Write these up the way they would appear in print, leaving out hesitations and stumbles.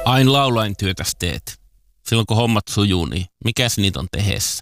Ain laulain työtäs teet. Silloin kun hommat sujuu, niin mikäs niitä on tehessä?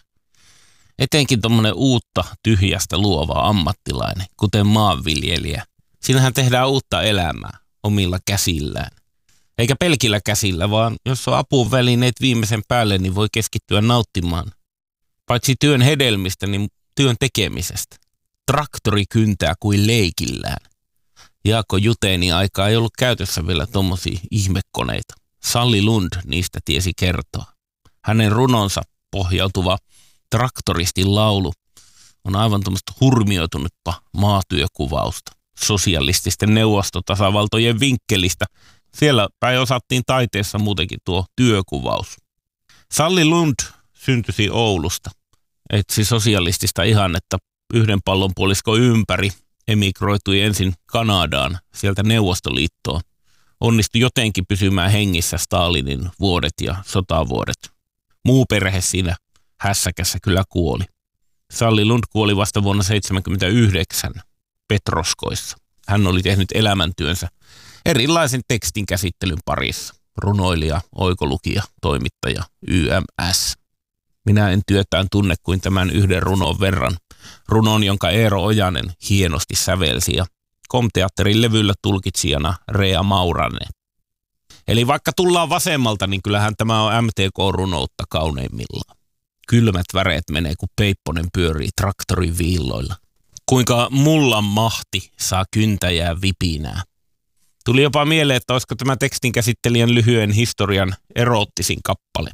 Etenkin tommonen uutta tyhjästä luova ammattilainen, kuten maanviljelijä. Siinähän tehdään uutta elämää omilla käsillään. Eikä pelkillä käsillä, vaan jos on apuvälineet viimeisen päälle, niin voi keskittyä nauttimaan. Paitsi työn hedelmistä, niin työn tekemisestä. Traktori kyntää kuin leikillään. Jaakko Juteeni aikaa ei ollut käytössä vielä tommosia ihmekoneita. Salli Lund niistä tiesi kertoa. Hänen runonsa pohjautuva traktoristin laulu on aivan tuommoista hurmioitunutta maatyökuvausta sosialististen neuvostotasavaltojen vinkkelistä. Siellä päin osattiin taiteessa muutenkin tuo työkuvaus. Salli Lund syntyi Oulusta, etsi sosialistista ihannetta yhden pallonpuoliskon ympäri, emigroitui ensin Kanadaan, sieltä Neuvostoliittoon. Onnistui jotenkin pysymään hengissä Stalinin vuodet ja sotavuodet. Muu perhe siinä hässäkässä kyllä kuoli. Salli Lund kuoli vasta vuonna 1979 Petroskoissa. Hän oli tehnyt elämäntyönsä erilaisen tekstin käsittelyn parissa. Runoilija, oikolukija, toimittaja, YMS. Minä en työtään tunne kuin tämän yhden runon verran. Runon, jonka Eero Ojanen hienosti sävelsi ja Kom-teatterin levyllä tulkitsijana Rea Mauranne. Eli vaikka tullaan vasemmalta, niin kyllähän tämä on MTK-runoutta kauneimmillaan. Kylmät väreet menee, kun Peipponen pyörii traktorin viilloilla. Kuinka mullan mahti saa kyntäjää vipinää. Tuli jopa mieleen, että olisiko tämä tekstin käsittelijän lyhyen historian eroottisin kappale.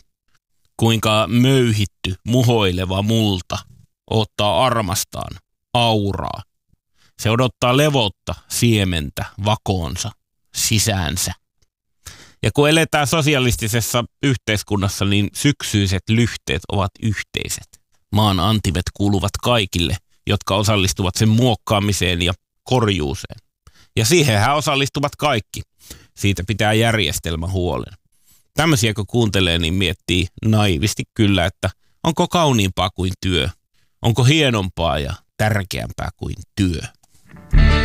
Kuinka möyhitty, muhoileva multa ottaa armastaan auraa. Se odottaa levotta, siementä, vakoonsa, sisäänsä. Ja kun eletään sosialistisessa yhteiskunnassa, niin syksyiset lyhteet ovat yhteiset. Maan antimet kuuluvat kaikille, jotka osallistuvat sen muokkaamiseen ja korjuuseen. Ja siihenhän osallistuvat kaikki. Siitä pitää järjestelmä huolen. Tämmöisiä kun kuuntelee, niin miettii naivisti kyllä, että onko kauniimpaa kuin työ? Onko hienompaa ja tärkeämpää kuin työ?